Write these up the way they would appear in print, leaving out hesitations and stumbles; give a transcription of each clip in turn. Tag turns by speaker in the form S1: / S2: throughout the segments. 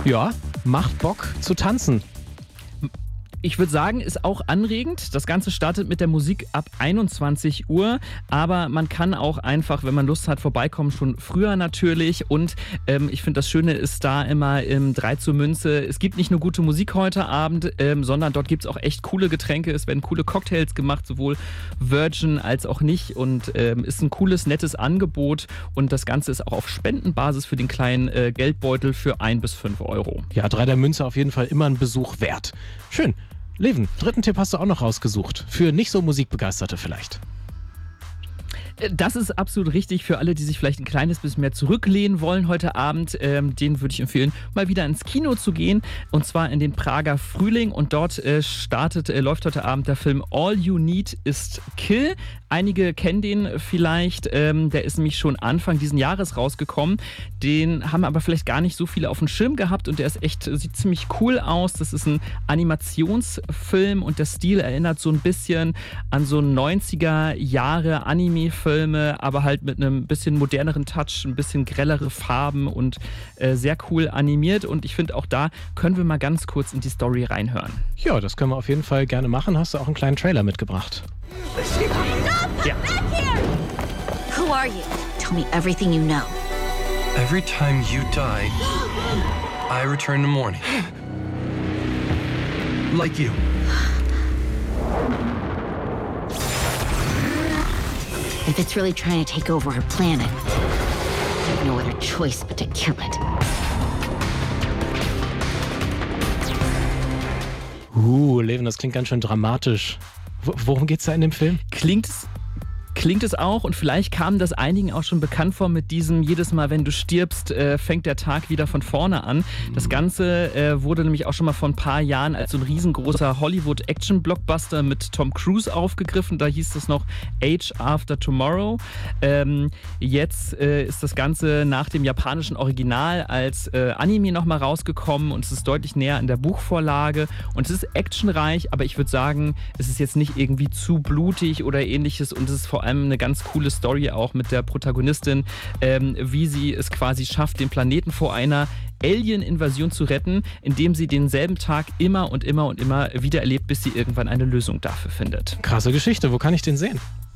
S1: Ja, macht Bock zu tanzen.
S2: Ich würde sagen, ist auch anregend. Das Ganze startet mit der Musik ab 21 Uhr, aber man kann auch einfach, wenn man Lust hat, vorbeikommen, schon früher natürlich. Und ich finde, das Schöne ist da immer im 3 zur Münze. Es gibt nicht nur gute Musik heute Abend, sondern dort gibt es auch echt coole Getränke. Es werden coole Cocktails gemacht, sowohl Virgin als auch nicht. Und ist ein cooles, nettes Angebot. Und das Ganze ist auch auf Spendenbasis für den kleinen Geldbeutel für 1 bis 5 Euro.
S1: Ja, 3 der Münze auf jeden Fall immer ein Besuch wert. Schön. Leven, 3. Tipp hast du auch noch rausgesucht. Für nicht so Musikbegeisterte vielleicht.
S2: Das ist absolut richtig für alle, die sich vielleicht ein kleines bisschen mehr zurücklehnen wollen heute Abend. Denen würde ich empfehlen, mal wieder ins Kino zu gehen. Und zwar in den Prager Frühling. Und dort läuft heute Abend der Film All You Need Is Kill. Einige kennen den vielleicht. Der ist nämlich schon Anfang diesen Jahres rausgekommen. Den haben aber vielleicht gar nicht so viele auf dem Schirm gehabt. Und der ist sieht ziemlich cool aus. Das ist ein Animationsfilm und der Stil erinnert so ein bisschen an so 90er Jahre Anime-Filme, aber halt mit einem bisschen moderneren Touch, ein bisschen grellere Farben und sehr cool animiert. Und ich finde, auch da können wir mal ganz kurz in die Story reinhören.
S1: Ja, das können wir auf jeden Fall gerne machen. Hast du auch einen kleinen Trailer mitgebracht?
S2: Ja.
S3: Who are you? Tell me everything you know.
S4: Every time you die, I return in the morning. Like you.
S3: If it's really trying to take over our planet, we have no other choice but to kill it.
S1: Leven, das klingt ganz schön dramatisch. Worum geht's da in dem Film?
S2: Klingt es auch, und vielleicht kam das einigen auch schon bekannt vor mit diesem jedes Mal, wenn du stirbst, fängt der Tag wieder von vorne an. Das Ganze wurde nämlich auch schon mal vor ein paar Jahren als so ein riesengroßer Hollywood-Action-Blockbuster mit Tom Cruise aufgegriffen. Da hieß es noch Age After Tomorrow. Jetzt ist das Ganze nach dem japanischen Original als Anime nochmal rausgekommen und es ist deutlich näher an der Buchvorlage und es ist actionreich, aber ich würde sagen, es ist jetzt nicht irgendwie zu blutig oder ähnliches und es ist vor allem eine ganz coole Story auch mit der Protagonistin, wie sie es quasi schafft, den Planeten vor einer Alien-Invasion zu retten, indem sie denselben Tag immer und immer und immer wieder erlebt, bis sie irgendwann eine Lösung dafür findet.
S1: Krasse Geschichte, wo kann ich den sehen?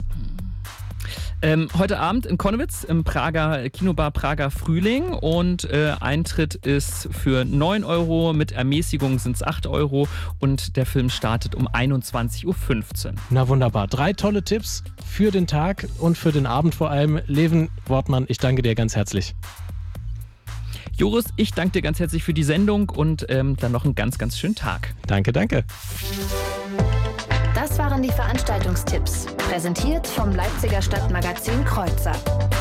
S2: Heute Abend in Konnewitz im Prager Kinobar Prager Frühling und Eintritt ist für 9 Euro, mit Ermäßigung sind es 8 Euro und der Film startet um 21.15 Uhr.
S1: Na wunderbar, 3 tolle Tipps für den Tag und für den Abend vor allem. Leven Wortmann, ich danke dir ganz herzlich.
S2: Joris, ich danke dir ganz herzlich für die Sendung und dann noch einen ganz, ganz schönen Tag.
S1: Danke, danke.
S5: Das waren die Veranstaltungstipps, präsentiert vom Leipziger Stadtmagazin Kreuzer.